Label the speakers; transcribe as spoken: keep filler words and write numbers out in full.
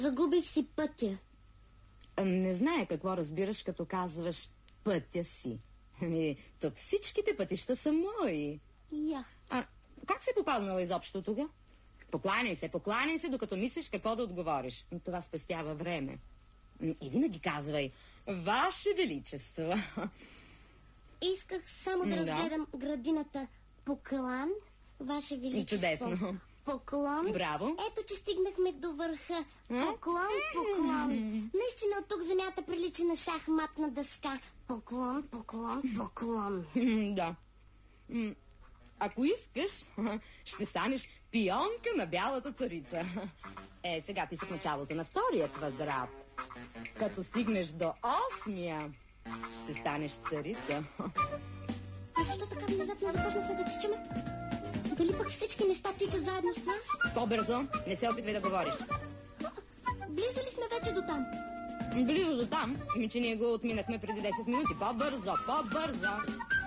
Speaker 1: Загубих си пътя.
Speaker 2: Не знае какво разбираш, като казваш пътя си. Ами, тук всичките пътища са мои.
Speaker 1: Я.
Speaker 2: А как си попаднала изобщо тук? Покланяй се, покланяй се, докато мислиш какво да отговориш. Това спестява време. И винаги казвай: Ваше Величество.
Speaker 1: Исках само да,
Speaker 2: да
Speaker 1: разгледам градината. Поклон, Ваше Величество.
Speaker 2: Чудесно.
Speaker 1: Поклон.
Speaker 2: Браво.
Speaker 1: Ето, че стигнахме до върха. Поклон, поклон. Наистина от тук земята прилича на шахматна дъска. Поклон, поклон, поклон.
Speaker 2: Да. Ако искаш, ще станеш пионка на бялата царица. Е, сега ти си в началото на втория квадрат. Като стигнеш до осмия, ще станеш царица.
Speaker 1: А защо така внезапно започнахме да тичаме? Дали пък всички неща тичат заедно с нас?
Speaker 2: По-бързо, не се опитвай да говориш.
Speaker 1: Близо ли сме вече до там?
Speaker 2: Близо до там? Ми, че ние го отминахме преди десет минути. По-бързо, по-бързо.